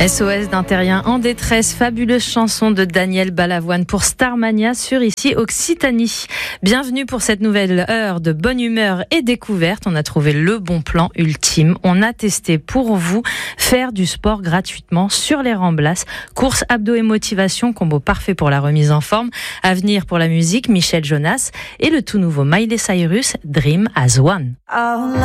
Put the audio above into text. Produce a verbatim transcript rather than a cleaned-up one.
S O S d'un terrien en détresse, fabuleuse chanson de Daniel Balavoine pour Starmania sur ici Occitanie. Bienvenue pour cette nouvelle heure de bonne humeur et découverte. On a trouvé le bon plan ultime. On a testé pour vous faire du sport gratuitement sur les Ramblas. Course, abdos et motivation, combo parfait pour la remise en forme. À venir pour la musique, Michel Jonas et le tout nouveau Miley Cyrus, Dream as One.